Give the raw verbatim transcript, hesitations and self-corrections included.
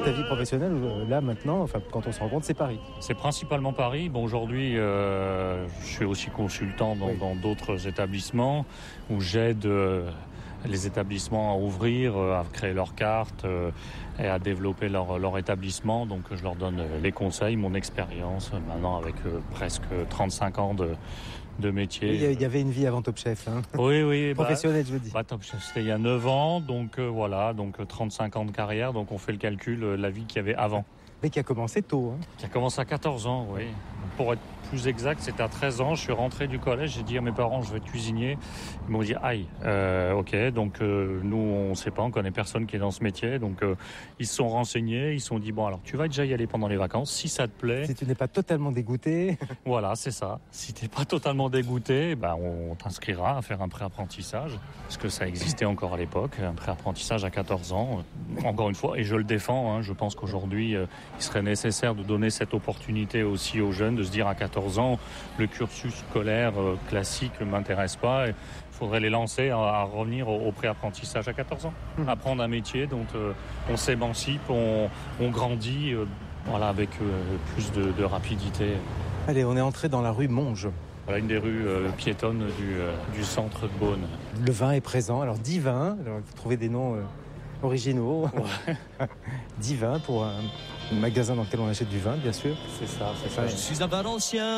ta vie professionnelle, là maintenant, enfin, quand on se rend compte, c'est Paris. C'est principalement Paris. Bon, aujourd'hui, euh, je suis aussi consultant dans, Oui. dans d'autres établissements où j'aide euh, les établissements à ouvrir, euh, à créer leurs cartes euh, et à développer leur, leur établissement. Donc, je leur donne les conseils, mon expérience, euh, maintenant avec euh, presque trente-cinq ans de, de métier. Oui, il y avait une vie avant Top Chef. Hein. Oui, oui. Professionnelle, je veux dire. Bah, Top Chef, c'était il y a neuf ans. Donc, euh, voilà, donc trente-cinq ans de carrière. Donc, on fait le calcul, euh, la vie qu'il y avait avant. Mais qui a commencé tôt. Hein. Qui a commencé à quatorze ans, oui. Pour être plus exact, c'était à treize ans. Je suis rentré du collège, j'ai dit à mes parents, je vais être cuisinier. Ils m'ont dit, aïe, euh, ok. Donc euh, nous, on ne sait pas, on connaît personne qui est dans ce métier. Donc euh, ils se sont renseignés, ils se sont dit, bon, alors tu vas déjà y aller pendant les vacances, si ça te plaît. Si tu n'es pas totalement dégoûté. Voilà, c'est ça. Si tu n'es pas totalement dégoûté, ben, on t'inscrira à faire un pré-apprentissage. Parce que ça existait encore à l'époque, un pré-apprentissage à quatorze ans. Encore une fois, et je le défends, hein, je pense qu'aujourd'hui, euh, il serait nécessaire de donner cette opportunité aussi aux jeunes de se dire à quatorze ans, le cursus scolaire euh, classique ne m'intéresse pas. Il faudrait les lancer à, à revenir au, au pré-apprentissage à quatorze ans. Mmh. Apprendre un métier dont euh, on s'émancipe, on, on grandit euh, voilà, avec euh, plus de, de rapidité. Allez, on est entré dans la rue Monge. Voilà une des rues euh, piétonnes du, euh, du centre de Beaune. Le vin est présent. Alors, dix vins. Alors, vous trouvez des noms euh, originaux. Ouais. dix vins pour un magasin dans lequel on achète du vin, bien sûr. C'est ça, c'est ça. Je suis à Valencien.